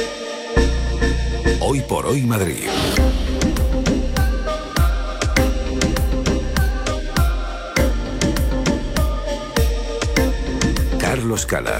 Hoy por hoy Madrid. Carlos Cala.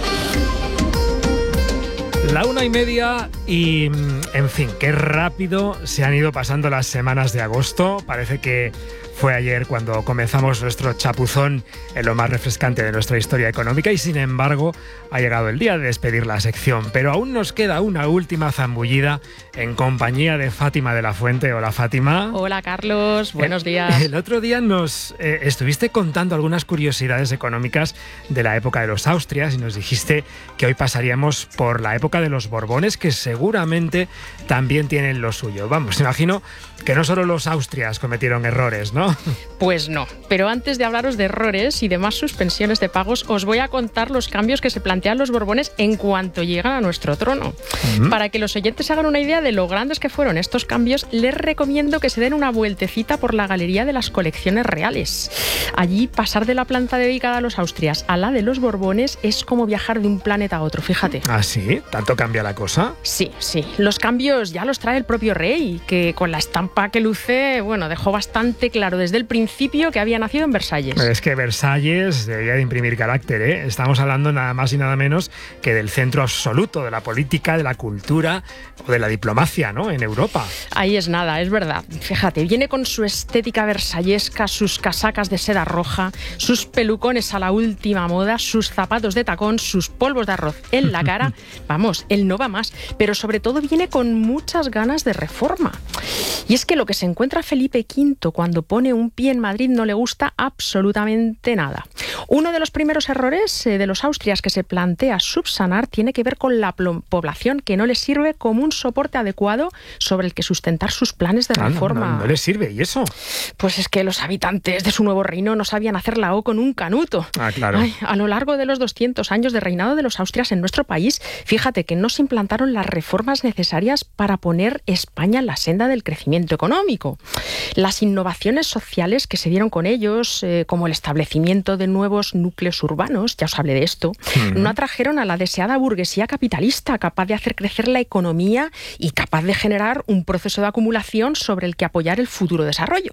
La 1:30 y, en fin, qué rápido se han ido pasando las semanas de agosto. Parece que fue ayer cuando comenzamos nuestro chapuzón en lo más refrescante de nuestra historia económica y, sin embargo, ha llegado el día de despedir la sección. Pero aún nos queda una última zambullida en compañía de Fátima de la Fuente. Hola, Fátima. Hola, Carlos. Buenos días. El otro día nos estuviste contando algunas curiosidades económicas de la época de los Austrias y nos dijiste que hoy pasaríamos por la época de los Borbones, que seguramente también tienen lo suyo. Vamos, imagino que no solo los Austrias cometieron errores, ¿no? Pues no, pero antes de hablaros de errores y demás suspensiones de pagos, os voy a contar los cambios que se plantean los Borbones en cuanto llegan a nuestro trono. Para que los oyentes hagan una idea de lo grandes que fueron estos cambios, les recomiendo que se den una vueltecita por la Galería de las Colecciones Reales. Allí, pasar de la planta dedicada a los Austrias a la de los Borbones es como viajar de un planeta a otro, fíjate. ¿Ah, sí? ¿Tanto cambia la cosa? Sí. Los cambios ya los trae el propio rey, que con la estampa que luce, bueno, dejó bastante claro desde el principio que había nacido en Versalles. Es que Versalles debía de imprimir carácter, ¿eh? Estamos hablando nada más y nada menos que del centro absoluto de la política, de la cultura o de la diplomacia, ¿no? En Europa. Ahí es nada, es verdad. Fíjate, viene con su estética versallesca, sus casacas de seda roja, sus pelucones a la última moda, sus zapatos de tacón, sus polvos de arroz en la cara. Vamos, él no va más, pero sobre todo viene con muchas ganas de reforma. Y es que lo que se encuentra Felipe V cuando pone un pie en Madrid no le gusta absolutamente nada. Uno de los primeros errores de los Austrias que se plantea subsanar tiene que ver con la población, que no les sirve como un soporte adecuado sobre el que sustentar sus planes de reforma. No les sirve, ¿y eso? Pues es que los habitantes de su nuevo reino no sabían hacer la O con un canuto. Ah, claro. A lo largo de los 200 años de reinado de los Austrias en nuestro país, fíjate que no se implantaron las reformas necesarias para poner España en la senda del crecimiento económico. Las innovaciones sociales que se dieron con ellos, como el establecimiento de nuevos núcleos urbanos, ya os hablé de esto, no atrajeron a la deseada burguesía capitalista, capaz de hacer crecer la economía y capaz de generar un proceso de acumulación sobre el que apoyar el futuro desarrollo.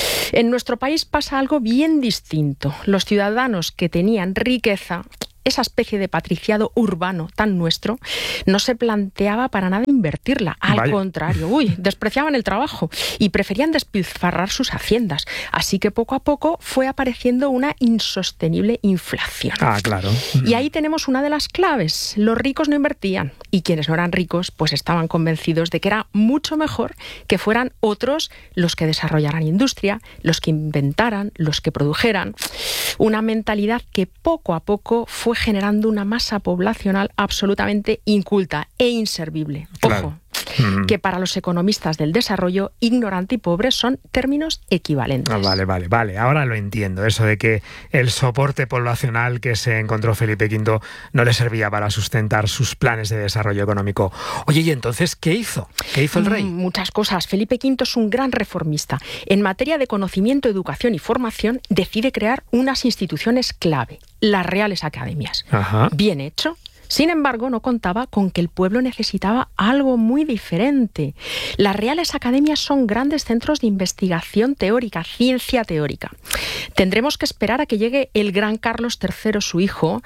En nuestro país pasa algo bien distinto. Los ciudadanos que tenían riqueza, esa especie de patriciado urbano tan nuestro, no se planteaba para nada invertirla. Al contrario, despreciaban el trabajo y preferían despilfarrar sus haciendas. Así que poco a poco fue apareciendo una insostenible inflación. Ah, claro. Y ahí tenemos una de las claves. Los ricos no invertían y quienes no eran ricos pues estaban convencidos de que era mucho mejor que fueran otros los que desarrollaran industria, los que inventaran, los que produjeran. Una mentalidad que poco a poco fue generando una masa poblacional absolutamente inculta e inservible. Claro. Ojo, que para los economistas del desarrollo, ignorante y pobre son términos equivalentes. Vale. Ahora lo entiendo. Eso de que el soporte poblacional que se encontró Felipe V no le servía para sustentar sus planes de desarrollo económico. Oye, ¿y entonces qué hizo? ¿Qué hizo el rey? Muchas cosas. Felipe V es un gran reformista. En materia de conocimiento, educación y formación, decide crear unas instituciones clave, las Reales Academias. Ajá. Bien hecho. Sin embargo, no contaba con que el pueblo necesitaba algo muy diferente. Las Reales Academias son grandes centros de investigación teórica, ciencia teórica. Tendremos que esperar a que llegue el gran Carlos III, su hijo,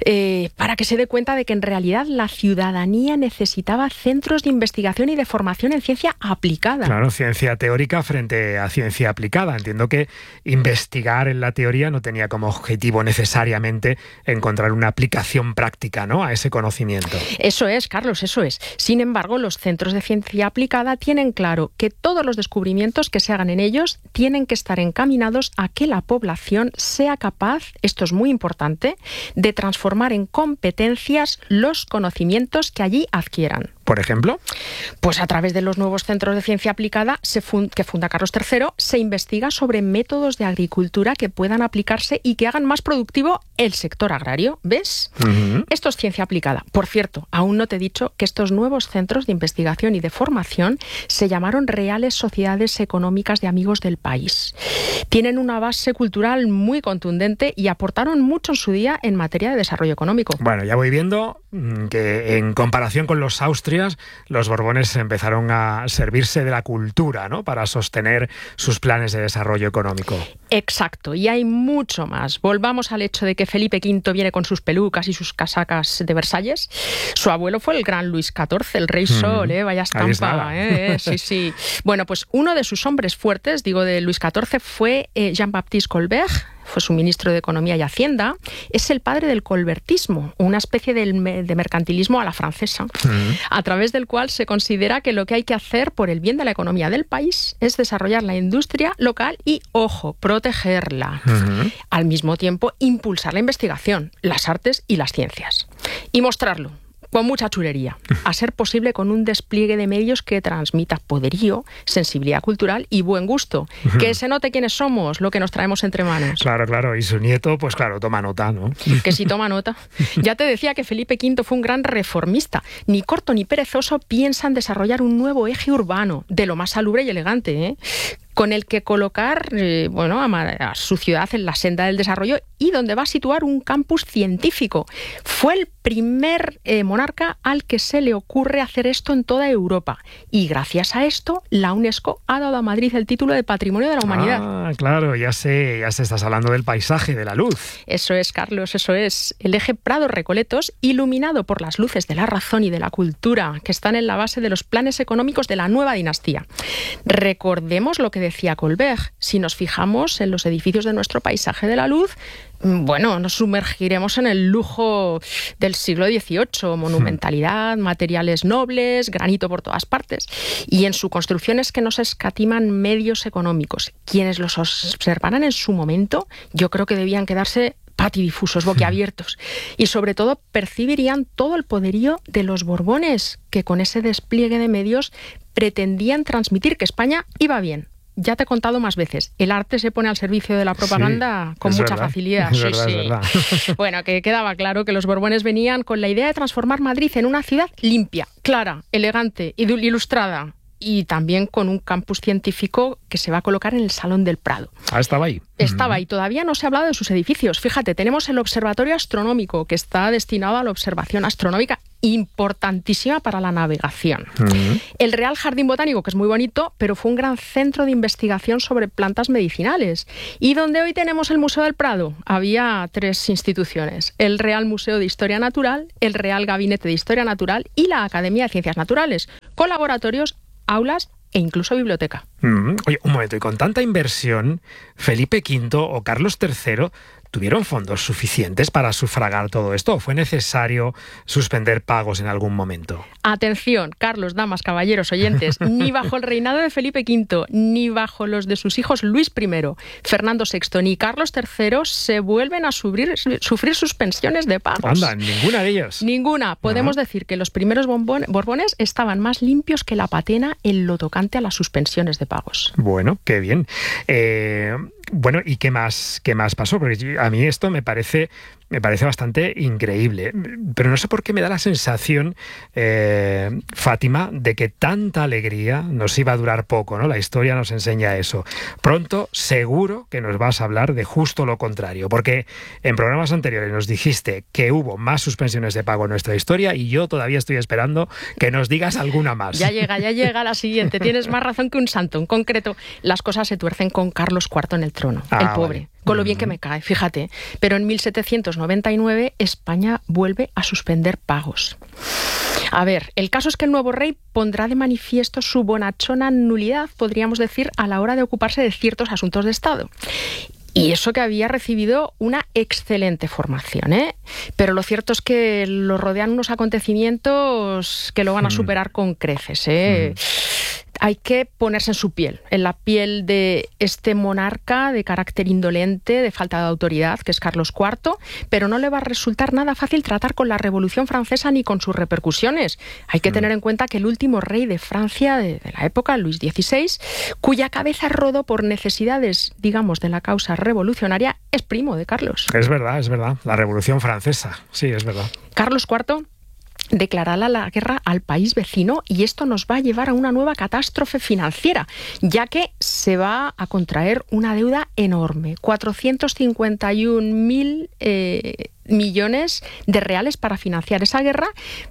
para que se dé cuenta de que en realidad la ciudadanía necesitaba centros de investigación y de formación en ciencia aplicada. Claro, ciencia teórica frente a ciencia aplicada. Entiendo que investigar en la teoría no tenía como objetivo necesariamente encontrar una aplicación práctica, ¿no?, a ese conocimiento. Eso es, Carlos, eso es. Sin embargo, los centros de ciencia aplicada tienen claro que todos los descubrimientos que se hagan en ellos tienen que estar encaminados a que la población sea capaz, esto es muy importante, de transformar en competencias los conocimientos que allí adquieran. ¿Por ejemplo? Pues a través de los nuevos centros de ciencia aplicada que funda Carlos III, se investiga sobre métodos de agricultura que puedan aplicarse y que hagan más productivo el sector agrario. ¿Ves? Esto es ciencia aplicada. Por cierto, aún no te he dicho que estos nuevos centros de investigación y de formación se llamaron Reales Sociedades Económicas de Amigos del País. Tienen una base cultural muy contundente y aportaron mucho en su día en materia de desarrollo económico. Bueno, ya voy viendo que en comparación con los Austrias, los Borbones empezaron a servirse de la cultura, ¿no?, para sostener sus planes de desarrollo económico. Exacto, y hay mucho más. Volvamos al hecho de que Felipe V viene con sus pelucas y sus casacas de Versalles. Su abuelo fue el gran Luis XIV, el rey Sol, vaya estampa. Sí. Bueno, pues uno de sus hombres fuertes, digo de Luis XIV, fue Jean-Baptiste Colbert. Fue su ministro de Economía y Hacienda. Es el padre del colbertismo, una especie de mercantilismo a la francesa, a través del cual se considera que lo que hay que hacer por el bien de la economía del país es desarrollar la industria local y, ojo, protegerla. Al mismo tiempo, impulsar la investigación, las artes y las ciencias. Y mostrarlo con mucha chulería, a ser posible con un despliegue de medios que transmita poderío, sensibilidad cultural y buen gusto. Que se note quiénes somos, lo que nos traemos entre manos. Claro. Y su nieto, pues claro, toma nota, ¿no? Que sí toma nota. Ya te decía que Felipe V fue un gran reformista. Ni corto ni perezoso piensa en desarrollar un nuevo eje urbano, de lo más salubre y elegante, con el que colocar a su ciudad en la senda del desarrollo y donde va a situar un campus científico. Fue el primer monarca al que se le ocurre hacer esto en toda Europa. Y gracias a esto, la UNESCO ha dado a Madrid el título de Patrimonio de la Humanidad. Ah, claro, ya sé, estás hablando del paisaje, de la luz. Eso es, Carlos, eso es. El eje Prados-Recoletos, iluminado por las luces de la razón y de la cultura, que están en la base de los planes económicos de la nueva dinastía. Recordemos lo que decía Colbert, si nos fijamos en los edificios de nuestro paisaje de la luz, nos sumergiremos en el lujo del siglo XVIII, monumentalidad, materiales nobles, granito por todas partes, y en su construcción es que no se escatiman medios económicos. Quienes los observaran en su momento, yo creo que debían quedarse patidifusos, boquiabiertos, y sobre todo percibirían todo el poderío de los Borbones, que con ese despliegue de medios pretendían transmitir que España iba bien. Ya te he contado más veces, el arte se pone al servicio de la propaganda con mucha facilidad. Es verdad. Bueno, que quedaba claro que los Borbones venían con la idea de transformar Madrid en una ciudad limpia, clara, elegante, ilustrada, y también con un campus científico que se va a colocar en el Salón del Prado. Ah, estaba ahí. Estaba ahí. Todavía no se ha hablado de sus edificios. Fíjate, tenemos el Observatorio Astronómico, que está destinado a la observación astronómica, importantísima para la navegación. El Real Jardín Botánico, que es muy bonito, pero fue un gran centro de investigación sobre plantas medicinales. Y donde hoy tenemos el Museo del Prado, había 3 instituciones: el Real Museo de Historia Natural, el Real Gabinete de Historia Natural y la Academia de Ciencias Naturales, con laboratorios, aulas e incluso biblioteca. Oye, un momento, y con tanta inversión, ¿Felipe V o Carlos III tuvieron fondos suficientes para sufragar todo esto? ¿O fue necesario suspender pagos en algún momento? Atención, Carlos, damas, caballeros, oyentes, ni bajo el reinado de Felipe V, ni bajo los de sus hijos Luis I, Fernando VI, ni Carlos III se vuelven a sufrir suspensiones de pagos. Anda, ninguna de ellas. Ninguna. Podemos decir que los primeros Borbones estaban más limpios que la patena en lo tocante a las suspensiones de pagos. Bueno, qué bien. ¿Y qué más pasó? Porque a mí esto me parece bastante increíble. Pero no sé por qué me da la sensación, Fátima, de que tanta alegría nos iba a durar poco, ¿no? La historia nos enseña eso. Pronto, seguro que nos vas a hablar de justo lo contrario, porque en programas anteriores nos dijiste que hubo más suspensiones de pago en nuestra historia y yo todavía estoy esperando que nos digas alguna más. Ya llega la siguiente. Tienes más razón que un santo. En concreto, las cosas se tuercen con Carlos IV en el trono, el pobre. Vale. Con lo bien que me cae, fíjate. Pero en 1799 España vuelve a suspender pagos. A ver, el caso es que el nuevo rey pondrá de manifiesto su bonachona nulidad, podríamos decir, a la hora de ocuparse de ciertos asuntos de Estado. Y eso que había recibido una excelente formación, ¿eh? Pero lo cierto es que lo rodean unos acontecimientos que lo van a superar con creces, ¿eh? Hay que ponerse en su piel, en la piel de este monarca de carácter indolente, de falta de autoridad, que es Carlos IV, pero no le va a resultar nada fácil tratar con la Revolución Francesa ni con sus repercusiones. Hay que tener en cuenta que el último rey de Francia de la época, Luis XVI, cuya cabeza rodó por necesidades, digamos, de la causa revolucionaria, es primo de Carlos. Es verdad, la Revolución Francesa, sí, es verdad. Carlos IV declarará la guerra al país vecino y esto nos va a llevar a una nueva catástrofe financiera, ya que se va a contraer una deuda enorme, 451.000 millones de reales para financiar esa guerra.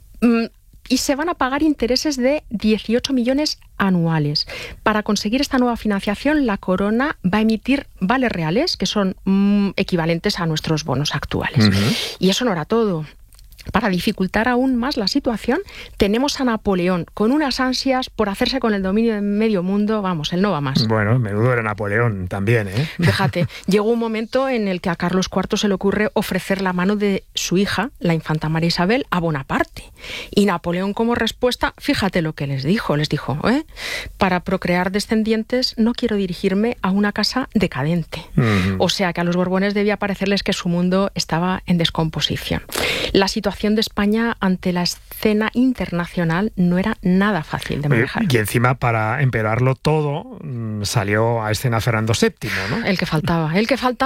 Y se van a pagar intereses de 18 millones anuales. Para conseguir esta nueva financiación, la Corona va a emitir vales reales, que son equivalentes a nuestros bonos actuales. Y eso no era todo. Para dificultar aún más la situación, tenemos a Napoleón con unas ansias por hacerse con el dominio de medio mundo. Vamos, él no va más. Bueno, menudo era Napoleón también, ¿eh? Fíjate, llegó un momento en el que a Carlos IV se le ocurre ofrecer la mano de su hija, la infanta María Isabel, a Bonaparte. Y Napoleón, como respuesta, fíjate lo que les dijo. Les dijo, para procrear descendientes no quiero dirigirme a una casa decadente. O sea que a los Borbones debía parecerles que su mundo estaba en descomposición. La situación de España ante la escena internacional no era nada fácil de manejar. Y encima, para empeorarlo todo, salió a escena Fernando VII, ¿no? El que faltaba.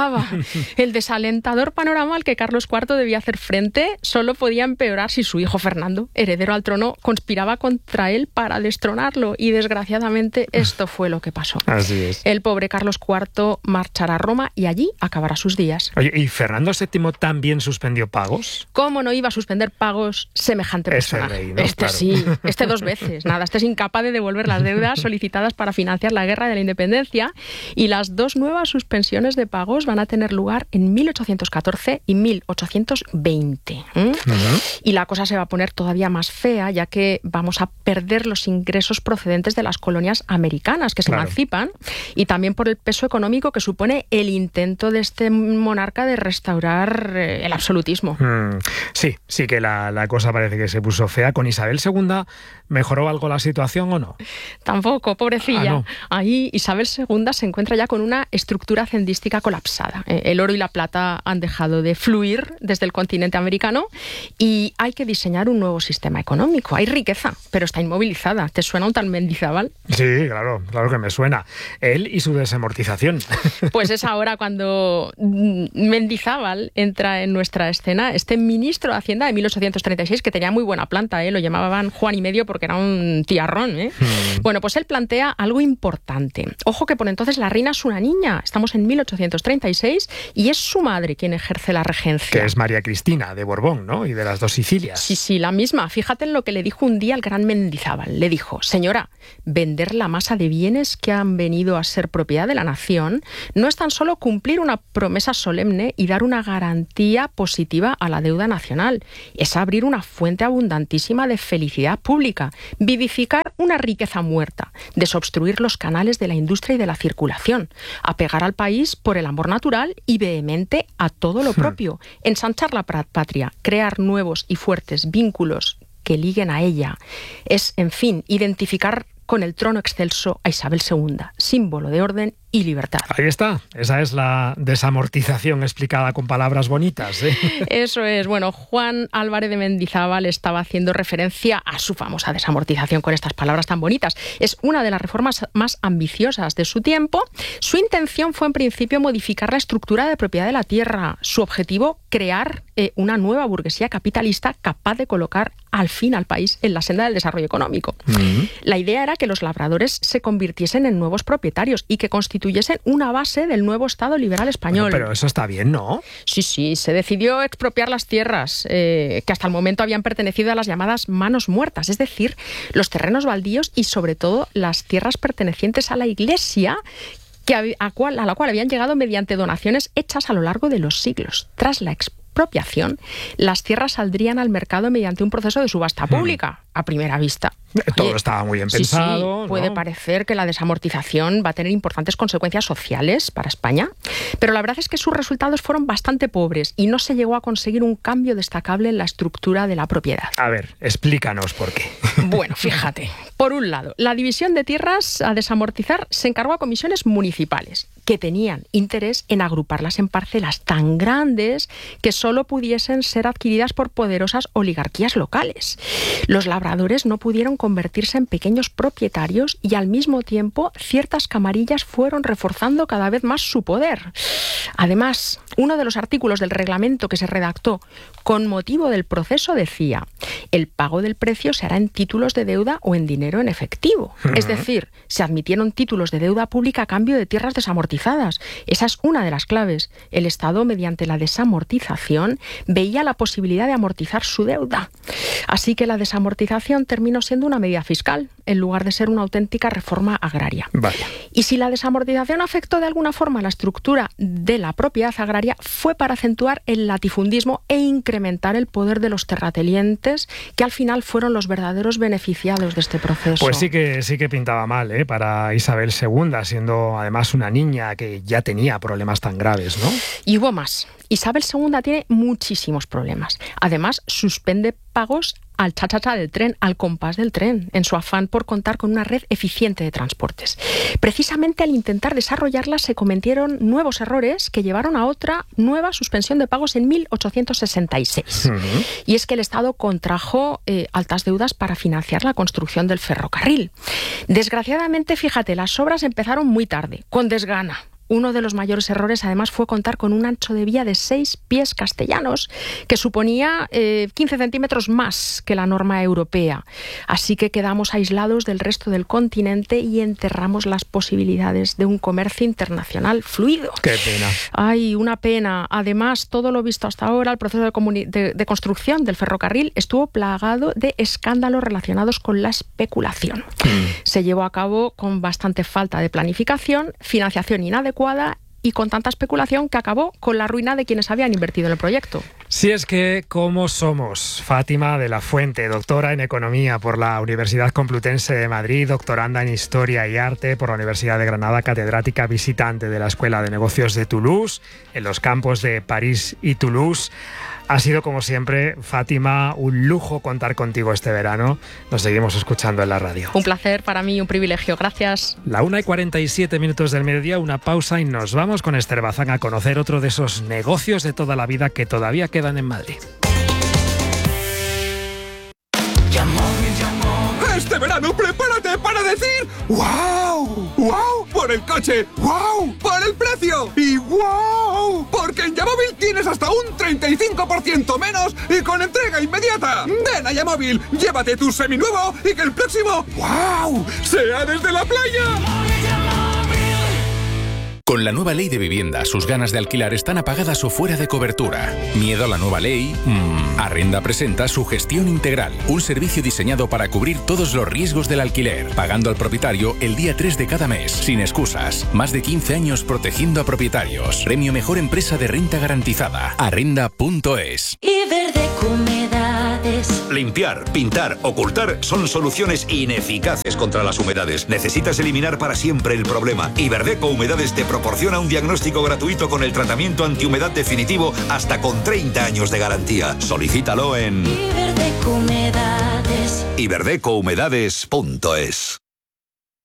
El desalentador panorama al que Carlos IV debía hacer frente solo podía empeorar si su hijo Fernando, heredero al trono, conspiraba contra él para destronarlo. Y desgraciadamente esto fue lo que pasó. Así es. El pobre Carlos IV marchará a Roma y allí acabará sus días. Oye, ¿y Fernando VII también suspendió pagos? ¿Cómo no iba a suspender pagos semejante personaje? Rey, ¿no? Claro. Sí, 2 veces. Nada, es incapaz de devolver las deudas solicitadas para financiar la guerra de la independencia, y las 2 nuevas suspensiones de pagos van a tener lugar en 1814 y 1820. Y la cosa se va a poner todavía más fea, ya que vamos a perder los ingresos procedentes de las colonias americanas que se emancipan, y también por el peso económico que supone el intento de este monarca de restaurar el absolutismo. Sí que la cosa parece que se puso fea. ¿Con Isabel II mejoró algo la situación o no? Tampoco, pobrecilla. ¿No? Ahí Isabel II se encuentra ya con una estructura hacendística colapsada. El oro y la plata han dejado de fluir desde el continente americano y hay que diseñar un nuevo sistema económico. Hay riqueza, pero está inmovilizada. ¿Te suena un tal Mendizábal? Sí, claro que me suena. Él y su desamortización. Pues es ahora cuando Mendizábal entra en nuestra escena, este ministro de Hacienda de 1836, que tenía muy buena planta, lo llamaban Juan y medio porque era un tiarrón. Bueno, pues él plantea algo importante. Ojo que por entonces la reina es una niña, estamos en 1836, y es su madre quien ejerce la regencia. Que es María Cristina de Borbón, ¿no? Y de las 2 Sicilias. Sí, la misma. Fíjate en lo que le dijo un día el gran Mendizábal. Le dijo, señora, vender la masa de bienes que han venido a ser propiedad de la nación no es tan solo cumplir una promesa solemne y dar una garantía positiva a la deuda nacional, es abrir una fuente abundantísima de felicidad pública, vivificar una riqueza muerta, desobstruir los canales de la industria y de la circulación, apegar al país por el amor natural y vehemente a todo lo propio, ensanchar la patria, crear nuevos y fuertes vínculos que liguen a ella. Es, en fin, identificar con el trono excelso a Isabel II, símbolo de orden y libertad. Ahí está, esa es la desamortización explicada con palabras bonitas. Eso es. Bueno, Juan Álvarez de Mendizábal estaba haciendo referencia a su famosa desamortización con estas palabras tan bonitas. Es una de las reformas más ambiciosas de su tiempo. Su intención fue en principio modificar la estructura de propiedad de la tierra. Su objetivo, crear una nueva burguesía capitalista capaz de colocar al fin al país en la senda del desarrollo económico. La idea era que los labradores se convirtiesen en nuevos propietarios y que constituyesen una base del nuevo Estado liberal español. Pero eso está bien, ¿no? Sí, se decidió expropiar las tierras que hasta el momento habían pertenecido a las llamadas manos muertas, es decir, los terrenos baldíos y sobre todo las tierras pertenecientes a la Iglesia, a la cual habían llegado mediante donaciones hechas a lo largo de los siglos. Tras la expropiación, las tierras saldrían al mercado mediante un proceso de subasta pública, a primera vista. Todo estaba muy bien pensado. Sí, puede parecer que la desamortización va a tener importantes consecuencias sociales para España, pero la verdad es que sus resultados fueron bastante pobres y no se llegó a conseguir un cambio destacable en la estructura de la propiedad. A ver, explícanos por qué. Bueno, fíjate. Por un lado, la división de tierras a desamortizar se encargó a comisiones municipales, que tenían interés en agruparlas en parcelas tan grandes que solo pudiesen ser adquiridas por poderosas oligarquías locales. Los labradores no pudieron convertirse en pequeños propietarios y al mismo tiempo ciertas camarillas fueron reforzando cada vez más su poder. Además, uno de los artículos del reglamento que se redactó con motivo del proceso decía: el pago del precio se hará en títulos de deuda o en dinero en efectivo. Es decir, se admitieron títulos de deuda pública a cambio de tierras desamortizadas. Esa es una de las claves. El Estado, mediante la desamortización, veía la posibilidad de amortizar su deuda. Así que la desamortización terminó siendo una medida fiscal, en lugar de ser una auténtica reforma agraria. Vaya. Y si la desamortización afectó de alguna forma la estructura de la propiedad agraria, fue para acentuar el latifundismo e incrementar el poder de los terratenientes, que al final fueron los verdaderos beneficiados de este proceso. Pues sí que pintaba mal, ¿eh? Para Isabel II, siendo además una niña que ya tenía problemas tan graves, ¿no? Y hubo más. Isabel II tiene muchísimos problemas. Además, suspende pagos al cha-cha-cha del tren, al compás del tren, en su afán por contar con una red eficiente de transportes. Precisamente al intentar desarrollarla se cometieron nuevos errores que llevaron a otra nueva suspensión de pagos en 1866. Y es que el Estado contrajo altas deudas para financiar la construcción del ferrocarril. Desgraciadamente, fíjate, las obras empezaron muy tarde, con desgana. Uno de los mayores errores, además, fue contar con un ancho de vía de 6 pies castellanos, que suponía 15 centímetros más que la norma europea. Así que quedamos aislados del resto del continente y enterramos las posibilidades de un comercio internacional fluido. ¡Qué pena! ¡Ay, una pena! Además, todo lo visto hasta ahora, el proceso de construcción del ferrocarril estuvo plagado de escándalos relacionados con la especulación. Se llevó a cabo con bastante falta de planificación, financiación inadecuada y con tanta especulación que acabó con la ruina de quienes habían invertido en el proyecto. Si es que, ¿cómo somos? Fátima de la Fuente, doctora en Economía por la Universidad Complutense de Madrid, doctoranda en Historia y Arte por la Universidad de Granada, catedrática visitante de la Escuela de Negocios de Toulouse, en los campos de París y Toulouse. Ha sido, como siempre, Fátima, un lujo contar contigo este verano. Nos seguimos escuchando en la radio. Un placer para mí, un privilegio. Gracias. 1:47 del mediodía, una pausa y nos vamos con Esther Bazán a conocer otro de esos negocios de toda la vida que todavía quedan en Madrid. Este verano prepárate para decir ¡wow! ¡Wow! Por el coche, ¡wow! Por el precio y ¡wow! Porque en Yamóvil tienes hasta un 35% menos y con entrega inmediata. Ven a Yamóvil, llévate tu seminuevo y que el próximo ¡wow! sea desde la playa. Con la nueva ley de vivienda, sus ganas de alquilar están apagadas o fuera de cobertura. ¿Miedo a la nueva ley? Arrenda presenta su gestión integral, un servicio diseñado para cubrir todos los riesgos del alquiler, pagando al propietario el día 3 de cada mes, sin excusas. Más de 15 años protegiendo a propietarios. Premio Mejor Empresa de Renta Garantizada. Arrenda.es. Iberdeco Humedades. Limpiar, pintar, ocultar son soluciones ineficaces contra las humedades. Necesitas eliminar para siempre el problema. Iberdeco Humedades te proporciona un diagnóstico gratuito con el tratamiento antihumedad definitivo hasta con 30 años de garantía. Solicítalo en Iberdeco Humedades. iberdecouhumedades.es.